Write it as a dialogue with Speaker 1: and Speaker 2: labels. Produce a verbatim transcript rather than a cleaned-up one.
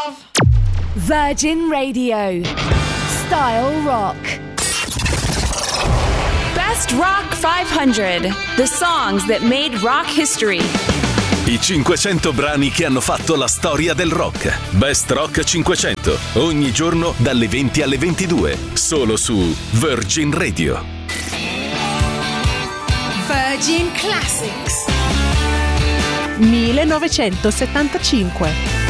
Speaker 1: love.
Speaker 2: Virgin Radio. Style Rock.
Speaker 3: Best Rock five hundred. The songs that made rock history.
Speaker 4: I cinquecento brani che hanno fatto la storia del rock. Best Rock cinquecento. Ogni giorno dalle venti alle ventidue. Solo su Virgin Radio.
Speaker 1: Virgin Classics.
Speaker 5: millenovecentosettantacinque.